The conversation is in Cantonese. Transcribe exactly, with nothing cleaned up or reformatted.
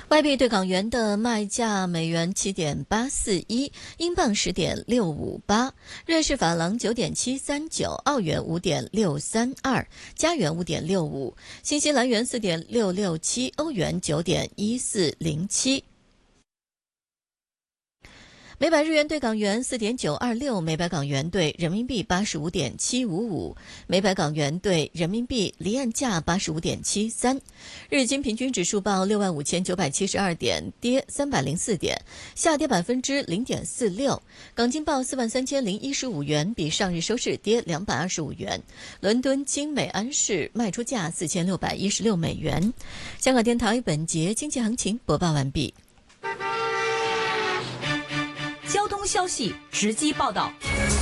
外币对港元的卖价：美元七点八四一，英镑十点六五八，瑞士法郎九点七三九，澳元五点六三二，加元五点六五，新西兰元四点六六七，欧元九点一四零七。每百日元对港元四点九二六，每百港元对人民币八十五点七五五，每百港元对人民币离岸价八十五点七三。日经平均指数报六万五千九百七十二点，跌三百零四点，下跌百分之零点四六。港金报四万三千零一十五元，比上日收市跌两百二十五元。伦敦金美安士卖出价四千六百一十六美元。香港电台本节经济行情播报完毕。 交通消息直击报道。